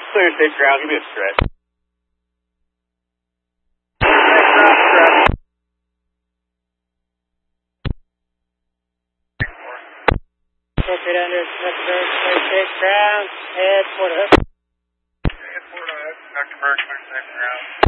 Clear safe ground, give me a stretch. Appropriate under Mecklenburg, clear safe ground, head 4 to hook. Head 4 to hook, Mecklenburg, clear safe ground.